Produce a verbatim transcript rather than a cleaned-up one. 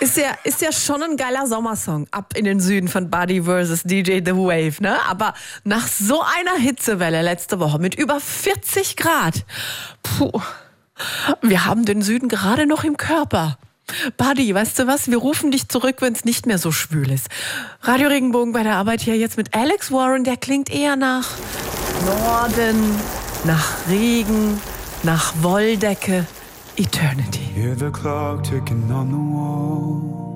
Ist ja, ist ja schon ein geiler Sommersong. Ab in den Süden von Buddy versus D J The Wave, ne? Aber nach so einer Hitzewelle letzte Woche mit über vierzig Grad, puh, wir haben den Süden gerade noch im Körper. Buddy, weißt du was? Wir rufen dich zurück, wenn es nicht mehr so schwül ist. Radio Regenbogen bei der Arbeit hier jetzt mit Alex Warren. Der klingt eher nach Norden, nach Regen, nach Wolldecke. Eternity. Hear the clock ticking on the wall.